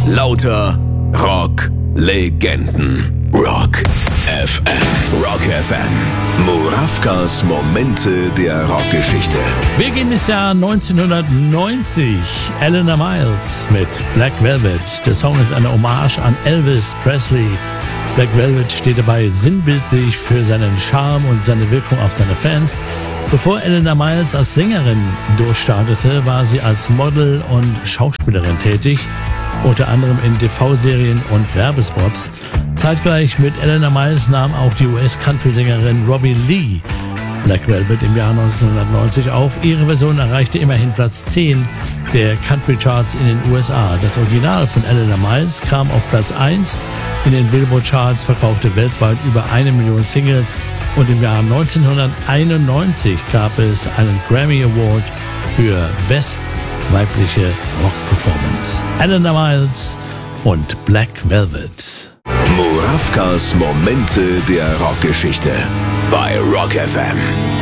Lauter Rock-Legenden. Rock FM. Rock FM. Murawkas Momente der Rockgeschichte. Wir gehen ins Jahr 1990. Eleanor Miles mit Black Velvet. Der Song ist eine Hommage an Elvis Presley. Black Velvet steht dabei sinnbildlich für seinen Charme und seine Wirkung auf seine Fans. Bevor Eleanor Miles als Sängerin durchstartete, war sie als Model und Schauspielerin tätig, unter anderem in TV-Serien und Werbespots. Zeitgleich mit Eleanor Miles nahm auch die US-Country-Sängerin Robbie Lee Black Velvet im Jahr 1990 auf. Ihre Version erreichte immerhin Platz 10 der Country-Charts in den USA. Das Original von Eleanor Miles kam auf Platz 1 in den Billboard-Charts, verkaufte weltweit über 1 Million Singles und im Jahr 1991 gab es einen Grammy Award für Best weibliche Rock-Performance. Eleanor Miles und Black Velvet. Murawkas Momente der Rockgeschichte bei Rock FM.